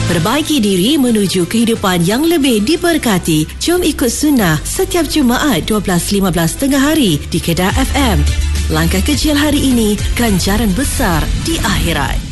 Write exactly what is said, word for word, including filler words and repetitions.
Perbaiki diri menuju kehidupan yang lebih diberkati. Jom ikut sunnah setiap Jumaat dua belas lima belas tengah hari di Kedah F M. Langkah kecil hari ini, ganjaran besar di akhirat.